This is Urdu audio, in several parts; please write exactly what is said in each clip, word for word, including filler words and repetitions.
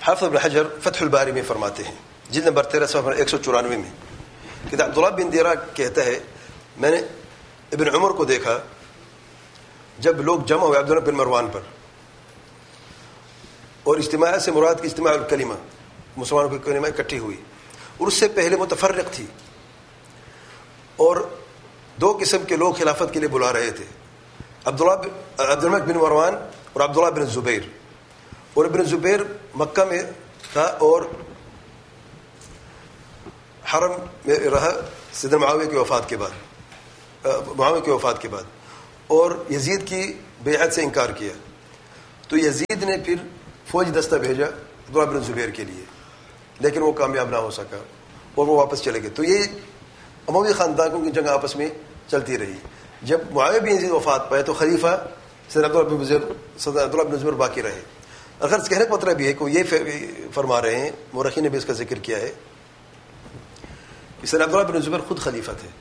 حافظ ابن حجر فتح الباری میں فرماتے ہیں جلد نمبر تیرہ صفحہ ایک سو چورانوے میں کہ عبداللہ بن دیرہ کہتا ہے میں نے ابن عمر کو دیکھا جب لوگ جمع ہوئے عبداللہ بن مروان پر، اور اجتماع سے مراد کی اجتماع الکلمہ، مسلمانوں کی کلمہ اکٹھی ہوئی، اور اس سے پہلے متفرق تھی، اور دو قسم کے لوگ خلافت کے لیے بلا رہے تھے، عبداللہ عبدالملک بن مروان اور عبداللہ بن زبیر، اور ابن زبیر مکہ میں تھا اور حرم میں رہا سیدنا معاویہ کی وفات کے بعد معاویہ کی وفات کے بعد اور یزید کی بیعت سے انکار کیا، تو یزید نے پھر فوج دستہ بھیجا عبداللہ بن زبیر کے لیے، لیکن وہ کامیاب نہ ہو سکا اور وہ واپس چلے گئے. تو یہ اموی خاندانوں کی جنگ آپس میں چلتی رہی. جب معاویہ بن یزید وفات پائے تو خلیفہ سیدنا عبداللہ بن زبیر سیدنا عبداللہ بن زبیر باقی رہے. اگر کہنے کا مطلب یہ ہے کہ وہ یہ فرما رہے ہیں، مورخین نے بھی اس کا ذکر کیا ہے کہ سیدنا عبداللہ بن زبیر خود خلیفہ تھے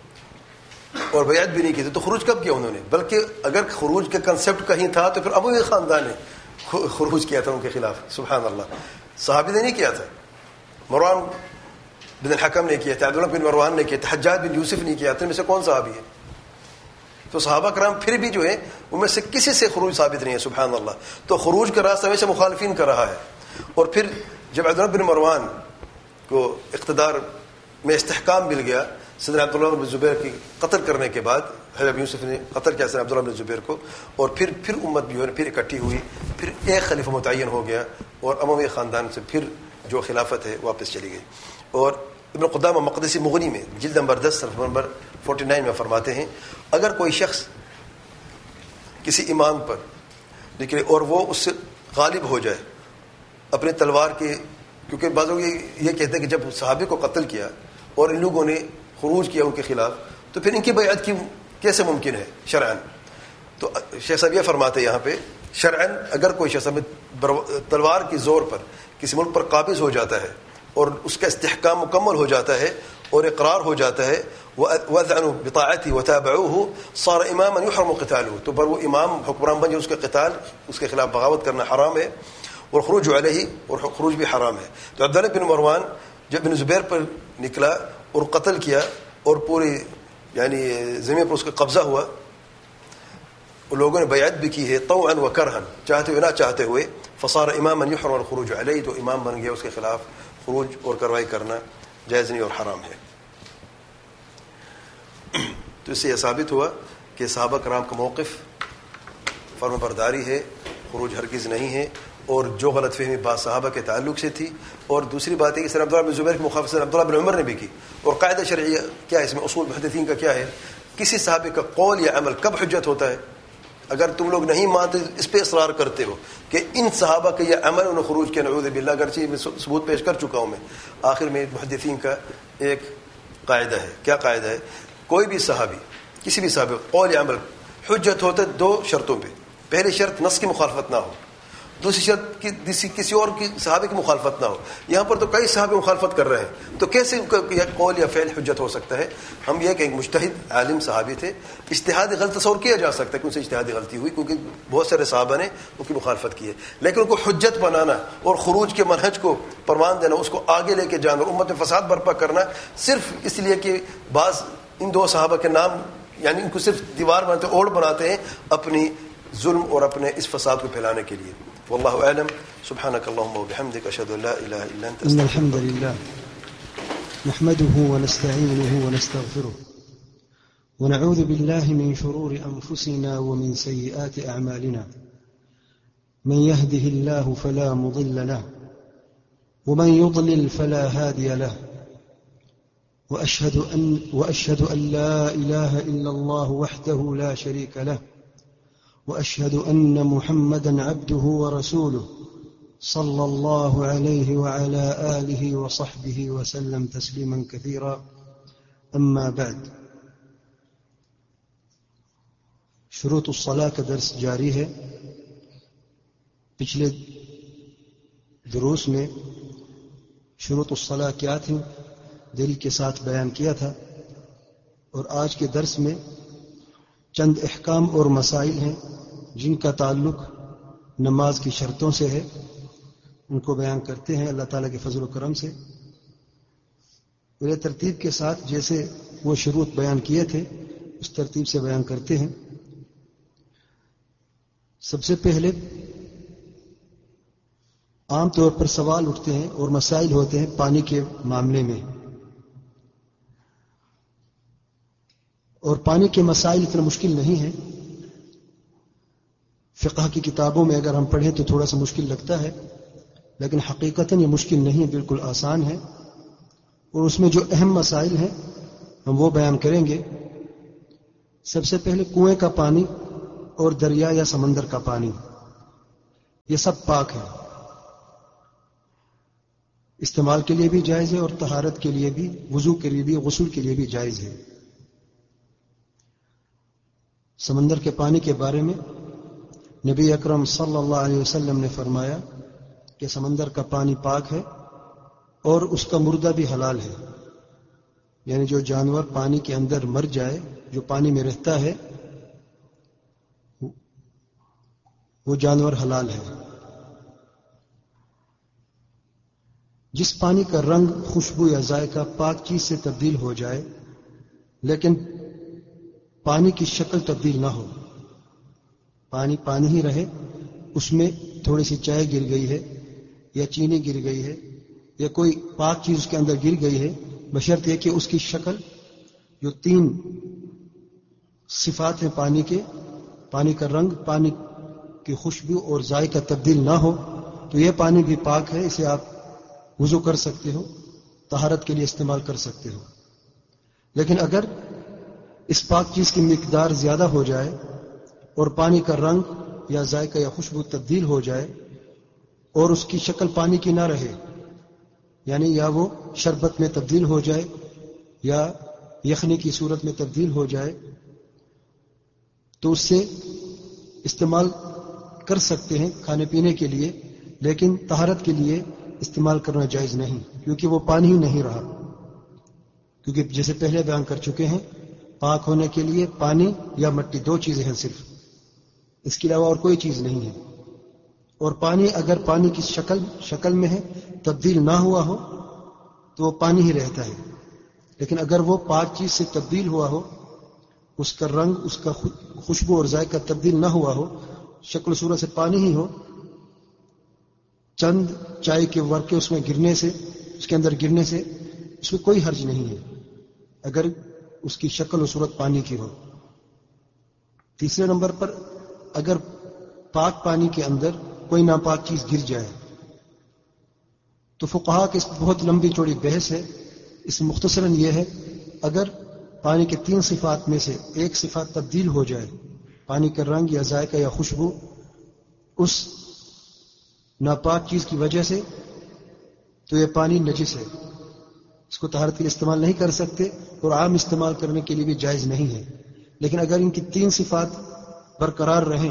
اور بیعت بھی نہیں کی تھی، تو خروج کب کیا انہوں نے؟ بلکہ اگر خروج کا کنسیپٹ کہیں تھا تو پھر اموی خاندان نے خروج کیا تھا ان کے خلاف. سبحان اللہ. صحابی نے نہیں کیا تھا، مروان بن الحکم نے کیا تھا، عبداللہ بن مروان نے کیا تھا، حجاج بن یوسف نے کیا تھا، ان میں سے کون صحابی ہے؟ تو صحابہ کرام پھر بھی جو ہے ان میں سے کسی سے خروج ثابت نہیں ہے. سبحان اللہ. تو خروج کا راستہ ہمیشہ مخالفین کا رہا ہے. اور پھر جب عبداللہ بن مروان کو اقتدار میں استحکام مل گیا سیدنا عبداللہ بن زبیر کی قتل کرنے کے بعد، حجاج یوسف نے قتل کیا سیدنا عبداللہ بن زبیر کو، اور پھر پھر امت جو ہے پھر اکٹھی ہوئی، پھر ایک خلیفہ متعین ہو گیا اور اموی خاندان سے پھر جو خلافت ہے واپس چلی گئی. اور ابن قدامہ مقدسی مغنی میں جلد نمبر دس صفحہ نمبر فورٹی نائن میں فرماتے ہیں اگر کوئی شخص کسی امام پر نکلے اور وہ اس سے غالب ہو جائے اپنے تلوار کے، کیونکہ بعض لوگ یہ کہتے ہیں کہ جب صحابی کو قتل کیا اور ان لوگوں نے خروج کیا ان کے خلاف تو پھر ان کی بیعت کی کیسے ممکن ہے شرعاً؟ تو شیخ صاحب یہ فرماتے ہیں یہاں پہ شرعاً اگر کوئی شخص تلوار کی زور پر کسی ملک پر قابض ہو جاتا ہے اور اس کا استحکام مکمل ہو جاتا ہے اور اقرار ہو جاتا ہے وَأَذْعَنُوا بِطَاعَتِهِ وَتَابَعُوهُ صَارَ إِمَامًا يُحْرَمُ قِتَالُهُ، تو پر وہ امام حکمران بن جائے اس کا قتال، اس کے خلاف بغاوت کرنا حرام ہے، اور خروج علیہ اور خروج بھی حرام ہے. تو عبداللہ بن مروان جب بن زبیر پر نکلا اور قتل کیا اور پوری یعنی زمین پر اس کا قبضہ ہوا، لوگوں نے بیعت بھی کی ہے طوعا و کرہا، چاہتے ہوئے نہ چاہتے ہوئے، فصار اماما یحرم الخروج علیہ، تو امام بن گیا اس کے خلاف خروج اور کارروائی کرنا جائز نہیں اور حرام ہے. تو اس سے یہ ثابت ہوا کہ صحابہ کرام کا موقف فرم برداری ہے، خروج ہرگز نہیں ہے، اور جو غلط فہمی بعض صحابہ کے تعلق سے تھی. اور دوسری بات ہے کہ سر عبداللہ بن زبیر کی مخالفت سر عبداللہ بن عمر نے بھی کی. اور قاعدہ شرعیہ کیا ہے اس میں، اصول محدثین کا کیا ہے، کسی صحابی کا قول یا عمل کب حجت ہوتا ہے؟ اگر تم لوگ نہیں مانتے، اس پہ اصرار کرتے ہو کہ ان صحابہ کا یہ عمل انہوں خروج کیا، نعوذ باللہ، اگرچہ میں ثبوت پیش کر چکا ہوں میں. آخر میں محدثین کا ایک قاعدہ ہے. کیا قاعدہ ہے؟ کوئی بھی صحابی، کسی بھی صحابی قول یا عمل حجت ہوتا ہے دو شرطوں پہ. پہلی شرط نص کی مخالفت نہ ہو، دوسری شرط کی کسی اور کی صحابی کی مخالفت نہ ہو. یہاں پر تو کئی صحابی مخالفت کر رہے ہیں، تو کیسے ان کا قول یا فعل حجت ہو سکتا ہے؟ ہم یہ کہ ایک مجتہد عالم صحابی تھے، اجتہادی غلط تصور کیا جا سکتا ہے کہ ان سے اجتہادی غلطی ہوئی کیونکہ بہت سارے صحابہ نے ان کی مخالفت کی ہے، لیکن ان کو حجت بنانا اور خروج کے منہج کو پروان دینا، اس کو آگے لے کے جانا اور امت میں فساد برپا کرنا صرف اس لیے کہ بعض ان دو صحابہ کے نام یعنی ان کو صرف دیوار بناتے اوڑ بناتے ہیں اپنی ظلم اور اپنے اس فساد کو پھیلانے کے لیے. واللہ اعلم. سبحانك اللهم وبحمدك اشهد ان لا اله الا انت. ان الحمد لله نحمده ونستعينه ونستغفره ونعوذ بالله من شرور انفسنا ومن سيئات اعمالنا. من يهده الله فلا مضل له ومن يضلل فلا هادي له. واشهد ان واشهد ان لا اله الا الله وحده لا شريك له وأشهد أن محمدًا عبده ورسوله صلى الله عليه وعلى آله وصحبه وسلم تسليمًا كثيرا. أما بعد، شروط الصلاة کا درس جاری ہے. پچھلے دروس میں شروط الصلاة کیا تھی دلیل کے ساتھ بیان کیا تھا، اور آج کے درس میں چند احکام اور مسائل ہیں جن کا تعلق نماز کی شرطوں سے ہے. ان کو بیان کرتے ہیں اللہ تعالیٰ کے فضل و کرم سے. اور ترتیب کے ساتھ جیسے وہ شروط بیان کیے تھے اس ترتیب سے بیان کرتے ہیں. سب سے پہلے عام طور پر سوال اٹھتے ہیں اور مسائل ہوتے ہیں پانی کے معاملے میں، اور پانی کے مسائل اتنا مشکل نہیں ہیں. فقہ کی کتابوں میں اگر ہم پڑھیں تو تھوڑا سا مشکل لگتا ہے، لیکن حقیقتاً یہ مشکل نہیں ہے، بالکل آسان ہے. اور اس میں جو اہم مسائل ہیں ہم وہ بیان کریں گے. سب سے پہلے کنویں کا پانی اور دریا یا سمندر کا پانی، یہ سب پاک ہے، استعمال کے لیے بھی جائز ہے اور طہارت کے لیے بھی، وضو کے لیے بھی، غسل کے لیے بھی جائز ہے. سمندر کے پانی کے بارے میں نبی اکرم صلی اللہ علیہ وسلم نے فرمایا کہ سمندر کا پانی پاک ہے اور اس کا مردہ بھی حلال ہے. یعنی جو جانور پانی کے اندر مر جائے، جو پانی میں رہتا ہے، وہ جانور حلال ہے. جس پانی کا رنگ، خوشبو یا ذائقہ پاک چیز سے تبدیل ہو جائے لیکن پانی کی شکل تبدیل نہ ہو، پانی پانی ہی رہے، اس میں تھوڑی سی چائے گر گئی ہے یا چینی گر گئی ہے یا کوئی پاک چیز اس کے اندر گر گئی ہے، بشرط یہ کہ اس کی شکل، جو تین صفات ہیں پانی کے، پانی کا رنگ، پانی کی خوشبو اور ذائقہ تبدیل نہ ہو، تو یہ پانی بھی پاک ہے. اسے آپ وضو کر سکتے ہو، طہارت کے لیے استعمال کر سکتے ہو. لیکن اگر اس پاک چیز کی مقدار زیادہ ہو جائے اور پانی کا رنگ یا ذائقہ یا خوشبو تبدیل ہو جائے اور اس کی شکل پانی کی نہ رہے، یعنی یا وہ شربت میں تبدیل ہو جائے یا یخنی کی صورت میں تبدیل ہو جائے، تو اس سے استعمال کر سکتے ہیں کھانے پینے کے لیے، لیکن طہارت کے لیے استعمال کرنا جائز نہیں، کیونکہ وہ پانی ہی نہیں رہا. کیونکہ جیسے پہلے بیان کر چکے ہیں، پاک ہونے کے لیے پانی یا مٹی دو چیزیں ہیں صرف، اس کے علاوہ اور کوئی چیز نہیں ہے. اور پانی اگر پانی کی شکل شکل میں ہے، تبدیل نہ ہوا ہو، تو وہ پانی ہی رہتا ہے. لیکن اگر وہ پاک چیز سے تبدیل ہوا ہو، اس کا رنگ، اس کا خوشبو اور ذائقہ تبدیل نہ ہوا ہو، شکل صورت سے پانی ہی ہو، چند چائے کے ورقے اس میں گرنے سے، اس کے اندر گرنے سے اس میں کوئی حرج نہیں ہے اگر اس کی شکل و صورت پانی کی ہو. تیسرے نمبر پر، اگر پاک پانی کے اندر کوئی ناپاک چیز گر جائے تو فقہا کی اس بہت لمبی چوڑی بحث ہے. اس میں مختصراً یہ ہے، اگر پانی کے تین صفات میں سے ایک صفات تبدیل ہو جائے، پانی کا رنگ یا ذائقہ یا خوشبو، اس ناپاک چیز کی وجہ سے، تو یہ پانی نجس ہے، اس کو طہارت کے لیے استعمال نہیں کر سکتے اور عام استعمال کرنے کے لیے بھی جائز نہیں ہے. لیکن اگر ان کی تین صفات برقرار رہیں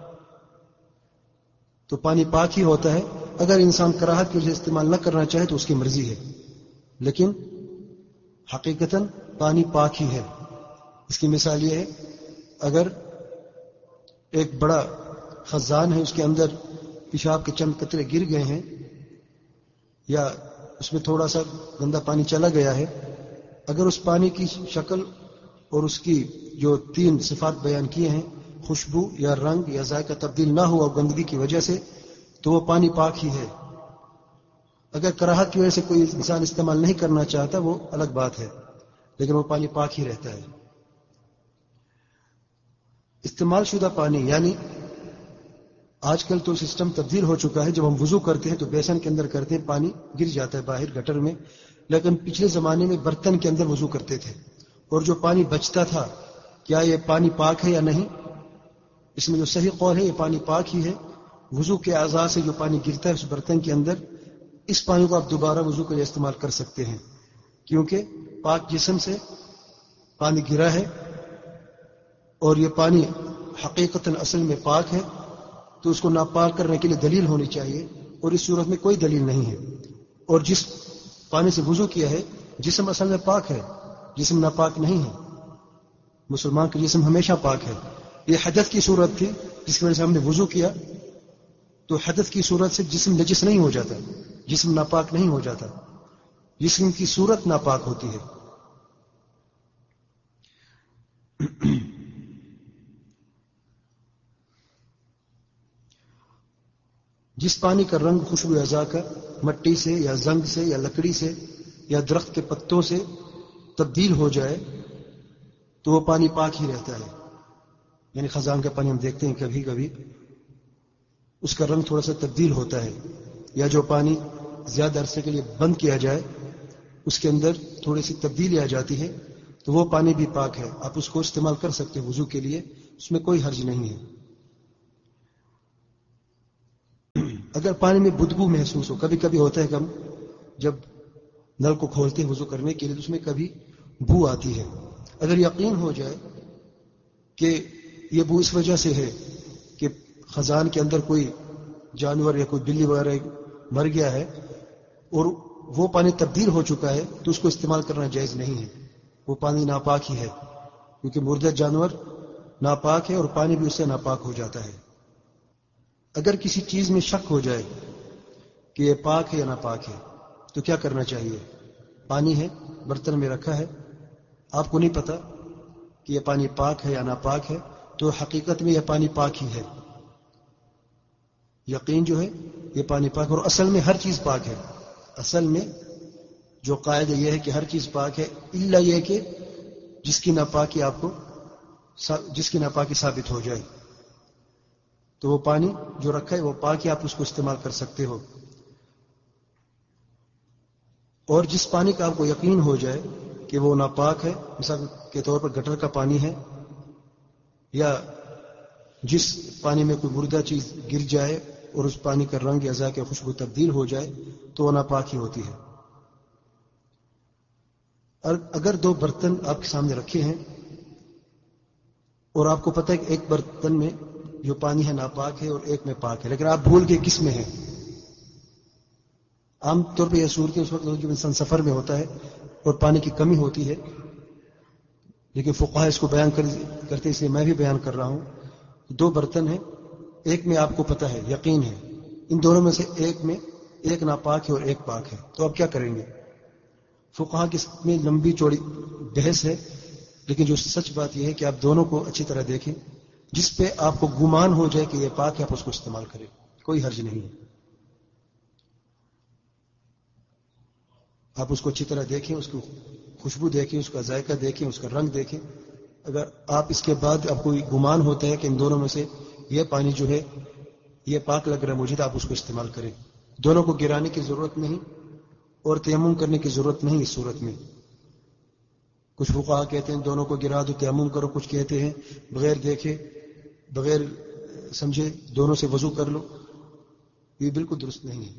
تو پانی پاک ہی ہوتا ہے. اگر انسان کراہت کی وجہ سے استعمال نہ کرنا چاہے تو اس کی مرضی ہے، لیکن حقیقتاً پانی پاک ہی ہے. اس کی مثال یہ ہے، اگر ایک بڑا خزان ہے، اس کے اندر پیشاب کے چند قطرے گر گئے ہیں یا اس میں تھوڑا سا گندا پانی چلا گیا ہے، اگر اس پانی کی شکل اور اس کی جو تین صفات بیان کیے ہیں، خوشبو یا رنگ یا ذائقہ تبدیل نہ ہوا گندگی کی وجہ سے، تو وہ پانی پاک ہی ہے. اگر کراہت کی وجہ سے کوئی انسان استعمال نہیں کرنا چاہتا وہ الگ بات ہے، لیکن وہ پانی پاک ہی رہتا ہے. استعمال شدہ پانی، یعنی آج کل تو سسٹم تبدیل ہو چکا ہے، جب ہم وضو کرتے ہیں تو بیسن کے اندر کرتے ہیں، پانی گر جاتا ہے باہر گٹر میں، لیکن پچھلے زمانے میں برتن کے اندر وضو کرتے تھے، اور جو پانی بچتا تھا، کیا یہ پانی پاک ہے یا نہیں؟ اس میں جو صحیح قول ہے یہ پانی پاک ہی ہے. وضو کے اعضاء سے جو پانی گرتا ہے اس برتن کے اندر، اس پانی کو آپ دوبارہ وضو کے لیے استعمال کر سکتے ہیں، کیونکہ پاک جسم سے پانی گرا ہے اور یہ پانی حقیقتاً اصل میں پاک ہے، تو اس کو ناپاک کرنے کے لیے دلیل ہونی چاہیے، اور اس صورت میں کوئی دلیل نہیں ہے. اور جس پانی سے وضو کیا ہے جسم اصل میں پاک ہے، جسم ناپاک نہیں ہے. مسلمان کا جسم ہمیشہ پاک ہے. یہ حدث کی صورت تھی جس کی وجہ سے ہم نے وضو کیا، تو حدث کی صورت سے جسم نجس نہیں ہو جاتا، جسم ناپاک نہیں ہو جاتا، جسم کی صورت ناپاک ہوتی ہے. جس پانی کا رنگ خوشبو اعضاء کا مٹی سے یا زنگ سے یا لکڑی سے یا درخت کے پتوں سے تبدیل ہو جائے تو وہ پانی پاک ہی رہتا ہے. یعنی خزان کا پانی ہم دیکھتے ہیں کبھی کبھی اس کا رنگ تھوڑا سا تبدیل ہوتا ہے، یا جو پانی زیادہ عرصے کے لیے بند کیا جائے اس کے اندر تھوڑی سی تبدیلی آ جاتی ہے تو وہ پانی بھی پاک ہے، آپ اس کو استعمال کر سکتے ہیں وضو کے لیے، اس میں کوئی حرج نہیں ہے. اگر پانی میں بدبو محسوس ہو، کبھی کبھی ہوتا ہے کہ ہم جب نل کو کھولتے ہیں وضو کرنے کے لیے تو اس میں کبھی بو آتی ہے، اگر یقین ہو جائے کہ یہ بو اس وجہ سے ہے کہ خزان کے اندر کوئی جانور یا کوئی بلی وغیرہ مر گیا ہے اور وہ پانی تبدیل ہو چکا ہے تو اس کو استعمال کرنا جائز نہیں ہے، وہ پانی ناپاک ہی ہے، کیونکہ مردہ جانور ناپاک ہے اور پانی بھی اس سے ناپاک ہو جاتا ہے. اگر کسی چیز میں شک ہو جائے کہ یہ پاک ہے یا ناپاک ہے تو کیا کرنا چاہیے؟ پانی ہے، برتن میں رکھا ہے، آپ کو نہیں پتا کہ یہ پانی پاک ہے یا ناپاک ہے، تو حقیقت میں یہ پانی پاک ہی ہے. یقین جو ہے یہ پانی پاک، اور اصل میں ہر چیز پاک ہے. اصل میں جو قاعدہ یہ ہے کہ ہر چیز پاک ہے، الا یہ کہ جس کی ناپاکی آپ کو جس کی ناپاکی ثابت ہو جائے تو وہ پانی جو رکھا ہے وہ پاک ہے، آپ اس کو استعمال کر سکتے ہو. اور جس پانی کا آپ کو یقین ہو جائے کہ وہ ناپاک ہے، مثال کے طور پر گٹر کا پانی ہے، یا جس پانی میں کوئی مردہ چیز گر جائے اور اس پانی کا رنگ یا ذائقہ خوشبو تبدیل ہو جائے تو وہ ناپاک ہی ہوتی ہے. اگر دو برتن آپ کے سامنے رکھے ہیں اور آپ کو پتہ ہے کہ ایک برتن میں جو پانی ہے ناپاک ہے اور ایک میں پاک ہے، لیکن آپ بھول گئے کس میں ہے. عام طور پہ یہ صورتیں اس وقت جب انسان سفر میں ہوتا ہے اور پانی کی کمی ہوتی ہے، لیکن فقہاء اس کو بیان کرتے اس لیے میں بھی بیان کر رہا ہوں. دو برتن ہیں، ایک میں آپ کو پتہ ہے، یقین ہے، ان دونوں میں سے ایک میں ایک ناپاک ہے اور ایک پاک ہے، تو آپ کیا کریں گے؟ فقہاء کی اس میں لمبی چوڑی بحث ہے، لیکن جو سچ بات یہ ہے کہ آپ دونوں کو اچھی طرح دیکھیں، جس پہ آپ کو گمان ہو جائے کہ یہ پاک ہے آپ اس کو استعمال کریں، کوئی حرج نہیں ہے. آپ اس کو اچھی طرح دیکھیں، اس کو خوشبو دیکھیں، اس کا ذائقہ دیکھیں، اس کا رنگ دیکھیں. اگر آپ اس کے بعد آپ کو گمان ہوتا ہے کہ ان دونوں میں سے یہ پانی جو ہے یہ پاک لگ رہا ہے مجھے، تو آپ اس کو استعمال کریں. دونوں کو گرانے کی ضرورت نہیں اور تیمم کرنے کی ضرورت نہیں. اس صورت میں کچھ فقہاء کہتے ہیں دونوں کو گرا دو تیمم کرو، کچھ کہتے ہیں بغیر دیکھے بغیر سمجھے دونوں سے وضو کر لو. یہ بالکل درست نہیں ہے.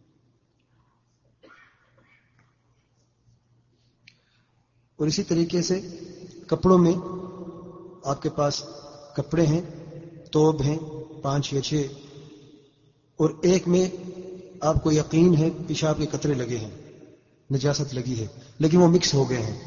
اور اسی طریقے سے کپڑوں میں آپ کے پاس کپڑے ہیں، توب ہیں پانچ یا چھ، اور ایک میں آپ کو یقین ہے پیشاب کے قطرے لگے ہیں، نجاست لگی ہے، لیکن وہ مکس ہو گئے ہیں.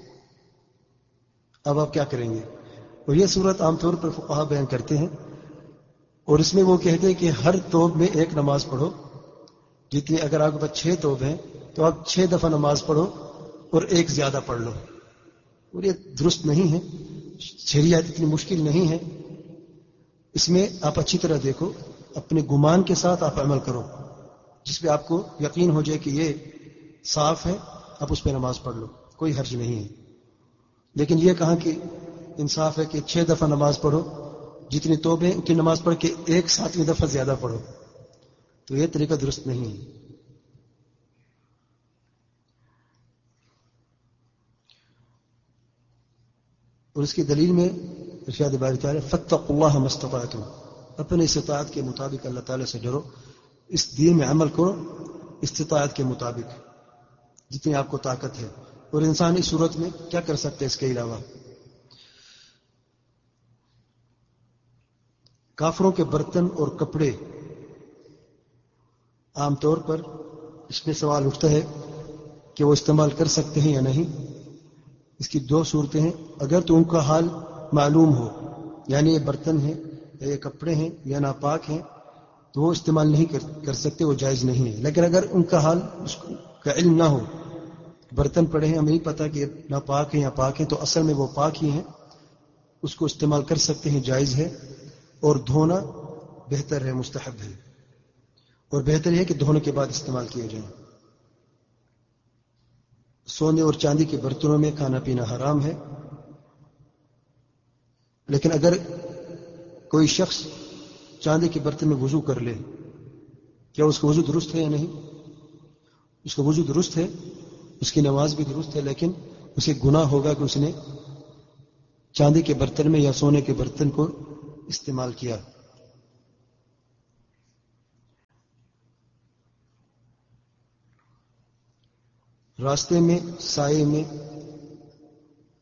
اب آپ کیا کریں گے؟ اور یہ صورت عام طور پر فقہاء بیان کرتے ہیں، اور اس میں وہ کہتے ہیں کہ ہر توب میں ایک نماز پڑھو. جتنی اگر آپ کے پاس چھ توب ہیں تو آپ چھ دفعہ نماز پڑھو اور ایک زیادہ پڑھ لو. اور یہ درست نہیں ہے، شریعت اتنی مشکل نہیں ہے. اس میں آپ اچھی طرح دیکھو، اپنے گمان کے ساتھ آپ عمل کرو، جس پہ آپ کو یقین ہو جائے کہ یہ صاف ہے آپ اس پہ نماز پڑھ لو، کوئی حرج نہیں ہے. لیکن یہ کہاں کہ انصاف ہے کہ چھ دفعہ نماز پڑھو، جتنی توبہ اتنی نماز پڑھ کے ایک ساتویں دفعہ زیادہ پڑھو، تو یہ طریقہ درست نہیں ہے. اور اس کی دلیل میں ارشاد باری تعالی فاتقوا اللہ ما استطعتم، اپنے استطاعت کے مطابق اللہ تعالی سے ڈرو، اس دین میں عمل کرو استطاعت کے مطابق جتنی آپ کو طاقت ہے. اور انسان اس صورت میں کیا کر سکتے اس کے علاوہ؟ کافروں کے برتن اور کپڑے عام طور پر اس میں سوال اٹھتا ہے کہ وہ استعمال کر سکتے ہیں یا نہیں. اس کی دو صورتیں ہیں. اگر تو ان کا حال معلوم ہو، یعنی یہ برتن ہیں یا یہ کپڑے ہیں یا ناپاک ہیں، تو وہ استعمال نہیں کر سکتے، وہ جائز نہیں ہے. لیکن اگر ان کا حال اس کا علم نہ ہو، برتن پڑے ہیں، ہمیں نہیں پتا کہ ناپاک ہیں یا پاک ہیں، تو اصل میں وہ پاک ہی ہیں، اس کو استعمال کر سکتے ہیں، جائز ہے. اور دھونا بہتر ہے، مستحب ہے، اور بہتر ہے کہ دھونے کے بعد استعمال کیے جائیں. سونے اور چاندی کے برتنوں میں کھانا پینا حرام ہے. لیکن اگر کوئی شخص چاندی کے برتن میں وضو کر لے، کیا اس کا وضو درست ہے یا نہیں؟ اس کا وضو درست ہے، اس کی نماز بھی درست ہے، لیکن اسے گناہ ہوگا کہ اس نے چاندی کے برتن میں یا سونے کے برتن کو استعمال کیا. راستے میں، سائے میں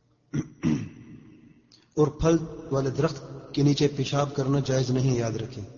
اور پھل والے درخت کے نیچے پیشاب کرنا جائز نہیں، یاد رکھیں.